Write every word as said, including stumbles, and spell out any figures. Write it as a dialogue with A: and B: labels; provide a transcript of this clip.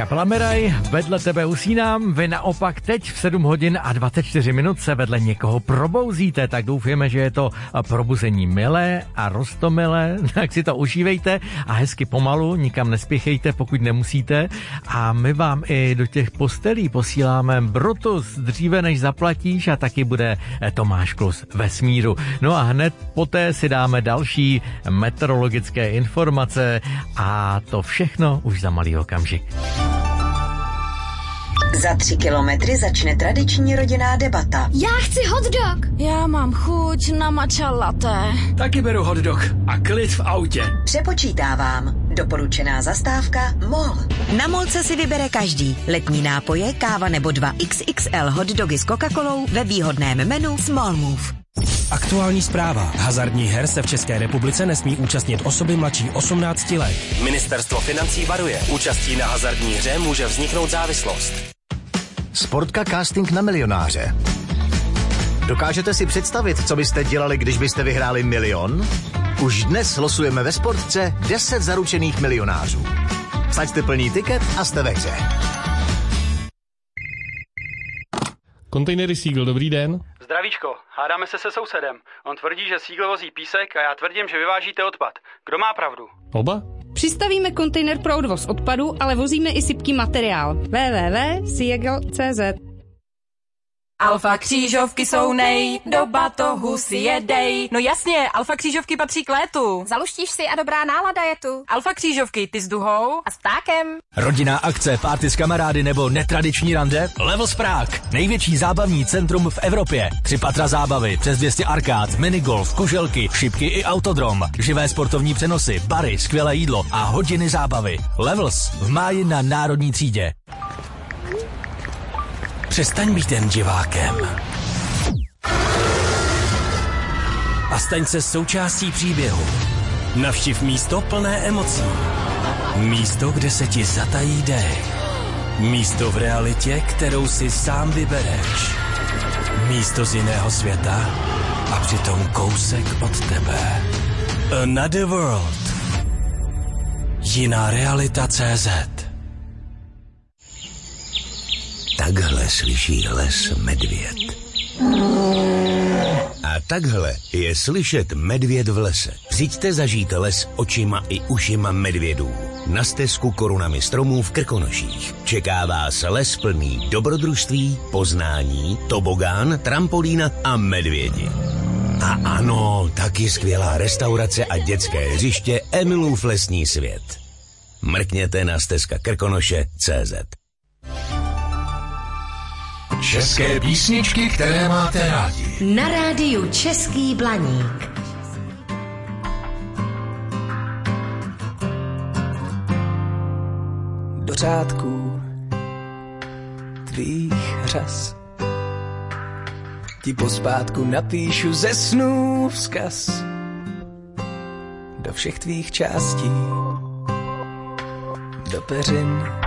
A: Kapela Miraj, vedle tebe usínám, vy naopak teď v sedm hodin a dvacet čtyři minut se vedle někoho probouzíte, tak doufujeme, že je to probuzení milé a roztomilé, tak si to užívejte a hezky pomalu, nikam nespěchejte, pokud nemusíte, a my vám i do těch postelí posíláme Brutus dříve než zaplatíš a taky bude Tomáš Klus Vesmíru. No a hned poté si dáme další meteorologické informace a to všechno už za malý okamžik.
B: Za tři kilometry začne tradiční rodinná debata.
C: Já chci hot dog.
D: Já mám chuť na matcha latte.
E: Taky beru hot dog a klid v autě.
B: Přepočítávám. Doporučená zastávka MOL. Na MOLce si vybere každý. Letní nápoje, káva nebo dva iks iks el hot dogy s Coca-Colou ve výhodném menu Small Move.
F: Aktuální zpráva. Hazardních her se v České republice nesmí účastnit osoby mladší osmnácti let. Ministerstvo financí varuje. Účastí na hazardní hře může vzniknout závislost.
G: Sportka casting na milionáře. Dokážete si představit, co byste dělali, když byste vyhráli milion? Už dnes losujeme ve Sportce deset zaručených milionářů. Saďte plný tiket a jste ve hře.
H: Kontejnery Seagull, dobrý den.
I: Zdravíčko, hádáme se se sousedem. On tvrdí, že Seagull vozí písek a já tvrdím, že vyvážíte odpad. Kdo má pravdu?
H: Oba?
J: Přistavíme kontejner pro odvoz odpadu, ale vozíme i sypký materiál. w w w tečka seagull tečka c z.
K: Alfa křížovky jsou nej, do batohu si jedej. No jasně, alfa křížovky patří k létu.
C: Zaluštíš si a dobrá nálada je tu.
K: Alfa křížovky, ty s duhou
C: a s ptákem.
L: Rodinná akce, párty s kamarády nebo netradiční rande? Levels Prague, největší zábavní centrum v Evropě. Tři patra zábavy, přes dvě stě arkád, minigolf, kuželky, šipky i autodrom. Živé sportovní přenosy, bary, skvělé jídlo a hodiny zábavy. Levels v máji na Národní třídě. Přestaň být jen divákem. A staň se součástí příběhu. Navštiv místo plné emocí. Místo, kde se ti zatají dech. Místo v realitě, kterou si sám vybereš. Místo z jiného světa a přitom kousek od tebe. Another World. Jiná realita tečka cé zet.
M: Takhle slyší les medvěd. A takhle je slyšet medvěd v lese. Přijďte zažít les očima i ušima medvědů. Na stezku korunami stromů v Krkonoších. Čeká vás les plný dobrodružství, poznání, tobogán, trampolína a medvědi. A ano, taky skvělá restaurace a dětské hřiště Emilův lesní svět. Mrkněte na stezka krkonoše tečka cé zet.
N: České písničky, které máte rádi.
B: Na rádiu Český Blaník.
O: Do řádků tvých řas ti pospátku napíšu ze snů vzkaz do všech tvých částí, do peřin